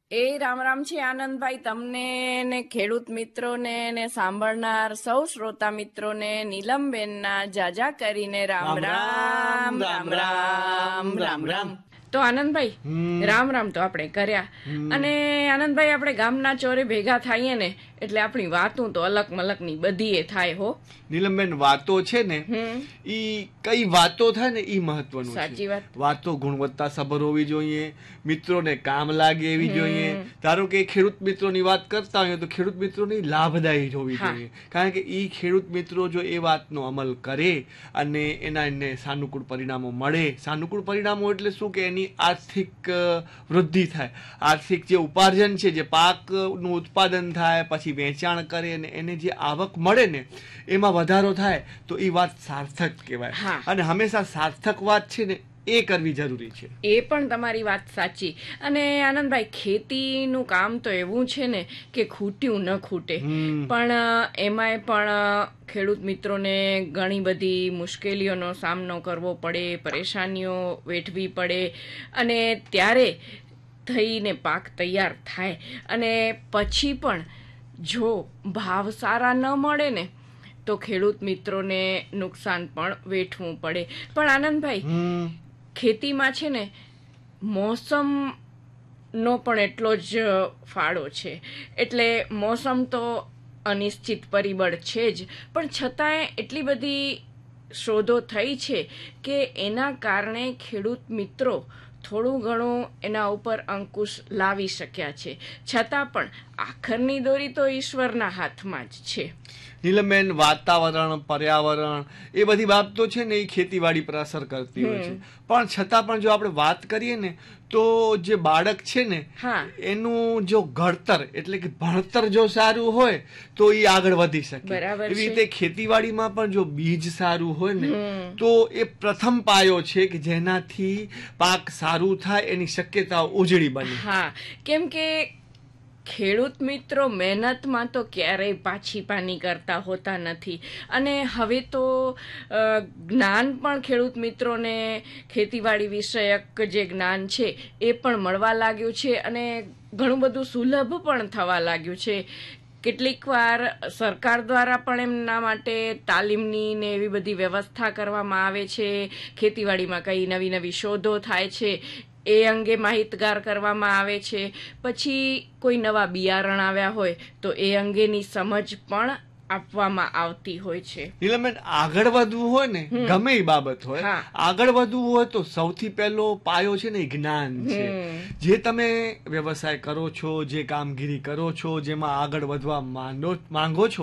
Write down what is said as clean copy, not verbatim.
રામ રામ છે આનંદભાઈ, તમને ને ખેડૂત મિત્રોને ને સાંભળનાર સૌ શ્રોતા મિત્રોને નીલમબેનના જાજા કરીને રામ રામ રામ રામ રામ રામ. તો આનંદભાઈ રામ રામ તો આપણે કર્યા, અને આનંદભાઈ આપણે ગામના ચોરે ભેગા થઈએ ને એટલે આપણી વાતો તો અલગ મલકની બધીએ થાય હો. નીલમબેન, વાતો છે ને ઈ કઈ વાતો થાય ને ઈ મહત્વનું છે. સાચી વાત. વાતો ગુણવત્તા સભર હોવી જોઈએ, મિત્રોને કામ લાગે એવી જોઈએ. ધારો કે ખેડૂત મિત્રોની વાત કરતા હોય તો ખેડૂત મિત્રોની લાભદાયી હોવી જોઈએ, કારણ કે ઈ ખેડૂત મિત્રો જો એ વાતનો અમલ કરે અને એને સાનુકૂળ પરિણામો મળે. સાનુકૂળ પરિણામો એટલે શું કે એની આર્થિક વૃદ્ધિ થાય, આર્થિક જે ઉપાર્જન છે, જે પાકનું ઉત્પાદન થાય, પછી વેચાણ કરે અને એને જે આવક મળે ને એમાં વધારો થાય, તો એ વાત સાર્થક કહેવાય. અને હંમેશા સાર્થક વાત છે ને એ કરવી જરૂરી છે. એ પણ તમારી વાત સાચી. અને આનંદભાઈ, ખેતીનું કામ તો એવું છે ને કે ખૂટ્યું ન ખૂટે, પણ એમાંય પણ ખેડૂત મિત્રોને ઘણી બધી મુશ્કેલીઓનો સામનો કરવો પડે, પરેશાનીઓ વેઠવી પડે, અને ત્યારે થઈને પાક તૈયાર થાય અને પછી પણ જો ભાવ સારા ન મળે ને તો ખેડૂત મિત્રોને નુકસાન પણ વેઠવું પડે. પણ આનંદભાઈ, ખેતીમાં છે ને મોસમનો પણ એટલો જ ફાળો છે. એટલે મોસમ તો અનિશ્ચિત પરિબળ છે જ, પણ છતાંય એટલી બધી શોધો થઈ છે કે એના કારણે ખેડૂત મિત્રો થોડું ઘણું એના ઉપર અંકુશ લાવી શક્યા છે. છતાં પણ આખરની દોરી તો ઈશ્વરના હાથમાં જ છે. નીલમબેન, વાતાવરણ, પર્યાવરણ એ બધી બાબતો છે ને એ ખેતીવાડી પર અસર કરતી હોય છે, પણ છતાં પણ જો આપણે વાત કરીએ ને તો જે બાળક છે ને એનું જો ઘડતર એટલે કે ભણતર જો સારું હોય તો એ આગળ વધી શકે. એવી રીતે ખેતીવાડીમાં પણ જો બીજ સારું હોય ને તો એ પ્રથમ પાયો છે કે જેનાથી પાક સારું થાય, એની શક્યતાઓ ઉજળી બને. હા, કેમ કે ખેડૂત મિત્રો મહેનતમાં તો ક્યારેય પાછી પાની કરતા હોતા નથી. અને હવે તો જ્ઞાન પણ ખેડૂત મિત્રોને ખેતીવાડી વિષયક જે જ્ઞાન છે એ પણ મળવા લાગ્યું છે, અને ઘણું બધું સુલભ પણ થવા લાગ્યું છે. કેટલીક વાર સરકાર દ્વારા પણ એમના માટે તાલીમની ને એવી બધી વ્યવસ્થા કરવામાં આવે છે. ખેતીવાડીમાં કઈ નવી નવી શોધો થાય છે એ અંગે માહિતગાર કરવામાં આવે છે. પછી કોઈ નવા બિયારણ આવ્યા હોય તો એ અંગેની સમજ પણ આપવામાં આવતી હોય છે. નીલમબેન, આગળ વધવું હોય ને ગમે એ બાબત હોય, આગળ વધવું હોય તો સૌથી પહેલો પાયો છે ને જ્ઞાન છે. જે તમે વ્યવસાય કરો છો, જે કામગીરી કરો છો, જેમાં આગળ વધવા માંગો છો